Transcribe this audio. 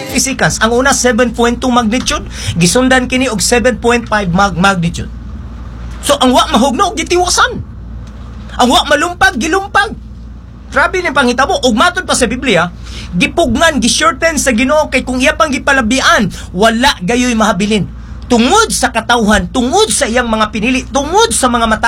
physicals. Ang una 7.2 magnitude, gisundan kini og 7.5 magnitude. So ang wa mahugno og gitiwasan. Ang wa malumpag gilumpag. Grabe ni pangitabo. Ug matod pa sa Biblia, gipugnan, gishorten sa Ginoo kay kung iya pang gipalabian, wala gayoy mahabilin. Tungod sa katawhan, tungod sa iyang mga pinili, tungod sa mga mata